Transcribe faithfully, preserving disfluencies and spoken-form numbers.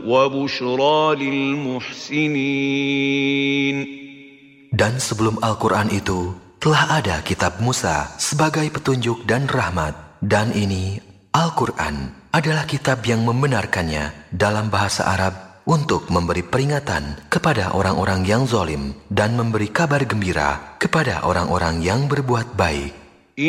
وبشرى للمحسنين. Dan sebelum Al-Quran itu, telah ada kitab Musa sebagai petunjuk dan rahmat. Dan ini, Al-Quran, adalah kitab yang membenarkannya dalam bahasa Arab untuk memberi peringatan kepada orang-orang yang zalim dan memberi kabar gembira kepada orang-orang yang berbuat baik.